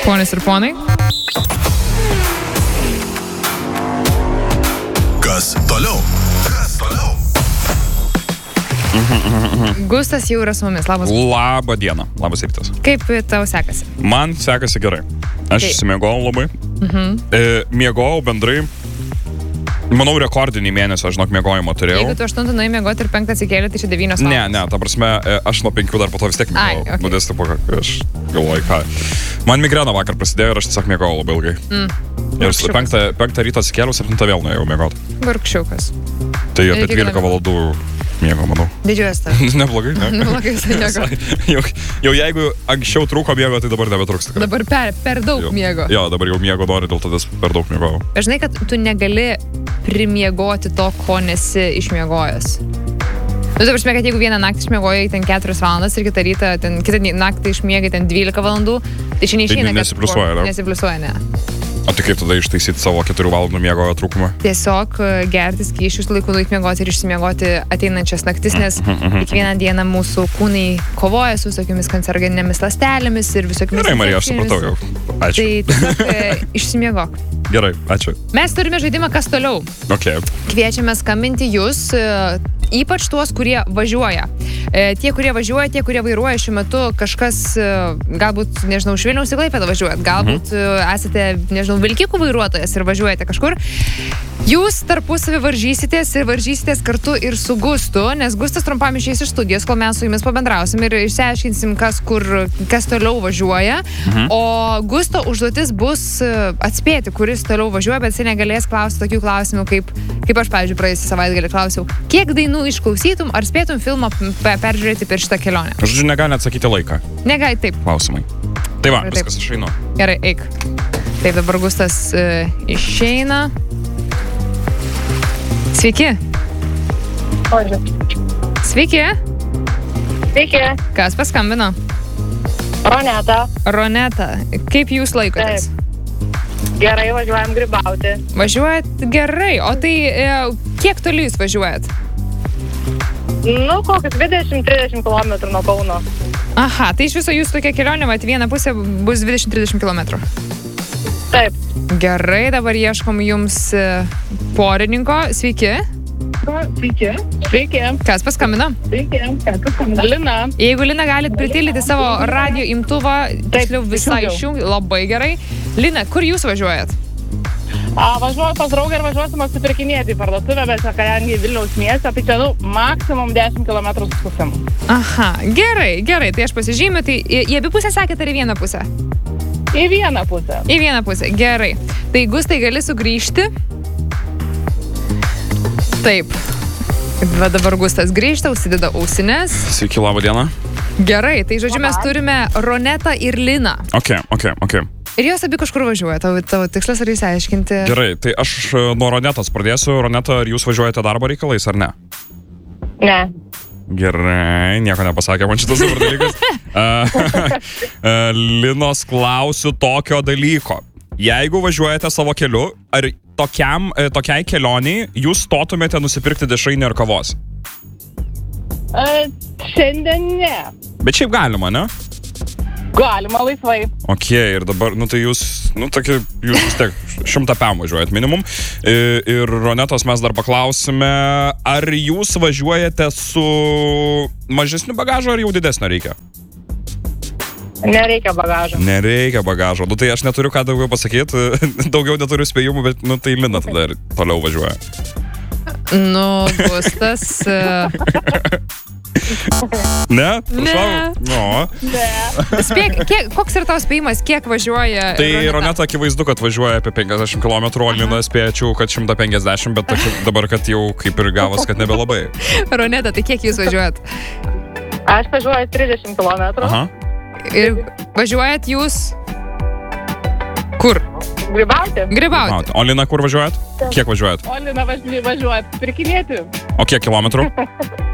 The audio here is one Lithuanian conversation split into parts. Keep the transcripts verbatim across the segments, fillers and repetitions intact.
Ponis ir ponai. Kas toliau? Kas toliau? Gustas jau yra su mumis. Labas. Labą dieną. Labas rytas. Kaip tau sekasi? Man sekasi gerai. Aš Taip. išsimiegojau labai. Mhm. E, miegojau bendrai. Manau, rekordinį mėnesį, aš žinok, miegojimo turėjau. Jeigu tu aštuntą nuėjai miegoti ir penktą atsikėlė, tai čia devynios Ne, valandos. ne, ta prasme, e, aš nuo penkių dar po to vis tiek Ai, miegojau. okay. Nu, dės, tipo, aš galvoju, ką. Man migrena vakar prasidėjo ir aš tiesiog miegojau labai ilgai. Mm. Ir Vargšiukas. penktą, penktą ryto atsikėliau, septintą vėl nuėjau miegoti. Vargšiukas. Tai apie Irgi dvylika gana- valandų miego, manau. Didžiuojas tave. Neblogai, ne? Neblogai jisai miego. jau, jau jeigu anksčiau trūko miego, tai dabar nebetruks. tikrai. Dabar per, per daug Jo. miego. Jo, dabar jau miego nori, dėl to vis per daug miegojau. Žinai, kad tu negali primiegoti to, ko nesi išmiegojęs. Nu, dabar žinai, kad jeigu vieną naktį išmiegojai ten keturias valandas ir kitą rytą, ten kitą naktį išmiegai ten dvylika valandų, tai čia neišeina, kad... nesipliusuoja, ne? Nesipliusuoja, ne. O tai kaip tada ištaisyti savo keturių valandų miego trūkumą? Tiesiog e, gerti skysčius laiku nueiti miegoti ir išsimiegoti ateinančias naktis, nes kiekvieną dieną mūsų kūnai kovoja su visokiamis kancerogeninėmis ląstelėmis ir visokiamis... Gerai, Marija, aš supratau jau. Ačiū. Tai tiesiog e, išsimiegok. Gerai, ačiū. Mes turime žaidimą Kas toliau. Okay. Kviečiame skambinti jūs, e, ypač tuos, kurie važiuoja. E, tie, kurie važiuoja, tie, kurie vairuoja šiuo metu, kažkas, e, galbūt, nežinau, iš Vilniaus į Klaipėdą važiuojat, galbūt mhm. e, esate, nežinau, vilkikų vairuotojas ir važiuojate kažkur. Jūs tarpusavį varžysitės ir varžysitės kartu ir su Gustu, nes Gustas trumpam išeis iš studijos, kol mes su jumis pabendrausim ir išsiaiškinsim, kas, kur, kas toliau važiuoja. Mhm. O Gusto užduotis bus e, atspėti, kuris toliau važiuoja, bet jis negalės klausti tokių klausimų, kaip, kaip aš, pavyzdžiui, praėjusį savaitgalį klausiau, kiek dainų išklausytum, ar spėtum filmą pe- peržiūrėti per šitą kelionę. Žodžiu, negali atsakyti laiką. Negali, taip. Klausimai. Tai va, Taip. viskas, aš einu. Gerai, eik. Taip, dabar Gustas e, išeina. Sveiki. Sveiki. Sveiki, Kas paskambino? Roneta. Roneta. Kaip jūs laikotės? Gerai, važiuojam grybauti. Važiuojat gerai. O tai e, kiek toli jūs važiuojat? Nu, kokius dvidešimt trisdešimt kilometrų nuo Kauno. Aha, tai iš viso jūsų tokia kelionė, vat viena pusė bus dvidešimt trisdešimt kilometrų. Taip. Gerai, dabar ieškom jums e, porininko. Sveiki. Sveiki. Sveiki. Kas paskambino? Sveiki. Lina. Jeigu Lina galit pritildyti savo radio imtuvą, tiksliau visai išjungiau. išjungti, labai gerai. Lina, kur jūs važiuojat? A, važiuoju pas draugą ir važiuosim atsipirkinėti į parduotuvę, bet kadangi Vilniaus mieste, tai čia, nu, maksimum dešimt kilometrų su pusėm. Aha, gerai, gerai, tai aš pasižymiu, tai į, į abi pusę sakėte ar į vieną pusę? Į vieną pusę. Į vieną pusę, gerai. Tai Gustai gali sugrįžti. Taip. Va dabar Gustas grįžta, užsideda ausines. Sveiki, labą dieną. Gerai, tai žodžiu mes turime Ronetą ir Liną. Ok, ok, ok. Ir jos abi kažkur važiuoja. Tavo, tavo tikslas ar įsiaiškinti? Gerai, tai aš e, nuo Ronetos pradėsiu. Roneta, ar jūs važiuojate darbo reikalais, ar ne? Ne. Gerai, nieko nepasakė man šitas dabar dalykas. Uh, uh, Linos klausiu tokio dalyko. Jeigu važiuojate savo keliu, ar tokiam, uh, tokiai kelioniai jūs stotumėte nusipirkti dešrainį ar kavos? A, šiandien ne. Bet šiaip galima, ne? Galima laisvai. Ok, ir dabar, nu tai jūs, nu tokie, jūs vis tiek šimtą pem važiuojat minimum. Ir, ir Ronetos mes dar paklausime, ar jūs važiuojate su mažesniu bagažu, ar jau didesnio reikia? Nereikia bagažo. Nereikia bagažo. Nu tai aš neturiu ką daugiau pasakyti, daugiau neturiu spėjimų, bet nu tai Lina tada ir toliau važiuoja. Nu, Gustas. Uh, Ne? Ne. No. Ne. spėk, kiek, koks yra tavo spėjimas, kiek važiuoja Tai Roneta? Roneta akivaizdu, kad važiuoja apie penkiasdešimt kilometrų, o Lina spėčiau, kad šimtą penkiasdešimt, bet tokia, dabar, kad jau kaip ir gavos, kad nebelabai. Roneta, tai kiek jūs važiuojat? Aš važiuoju trisdešimt kilometrų. Aha. Ir važiuojat jūs kur? Grybauti. Grybauti. O Lina, kur važiuojat? Kiek važiuojat? O Lina važiuoja pirkinėti. O kiek kilometrų?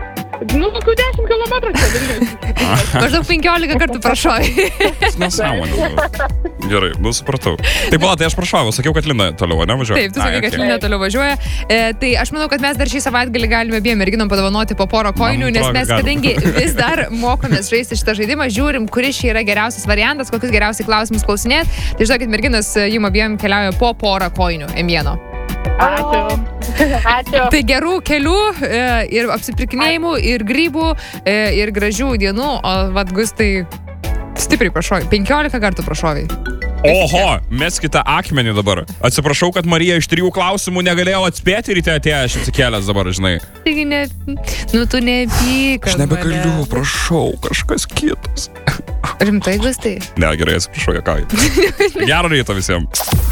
Nu, kokių dešimt kilometrų čia Vilnius. Maždaug penkiolika kartų prašovai. Nesąmonė. Gerai, nu supratau. Tai pala, tai aš prašovau, sakiau, kad Lina toliau, ne, važiuoja. Taip, tu sakai, kad Lina toliau važiuoja. E, tai aš manau, kad mes dar šį savaitgalį galime abiem merginom padovanoti po porą koinių, nes mes, kadangi vis dar mokomės žaisti šitą žaidimą, žiūrim, kuris čia yra geriausias variantas, kokius geriausiai klausimus klausinėt. Tai žinokit, merginas, jum abiem keliauja po porą koinių emieno. Ačiū. Ačiū. Tai gerų kelių e, ir apsipirkinėjimų, ir grybų, e, ir gražių dienų, o vad Gustai stipriai prašovai, penkiolika kartų prašovai. Oho, meskite akmenį dabar. Atsiprašau, kad Marija iš trijų klausimų negalėjo atspėti ryte atėjo, aš atsikėlęs dabar, žinai. Taigi ne, nu tu nepyk. Aš nebegaliu, prašau, kažkas kitas. Rimtai, Gustai? Ne, gerai, atsiprašau, jokauju. Gero ryto visiems.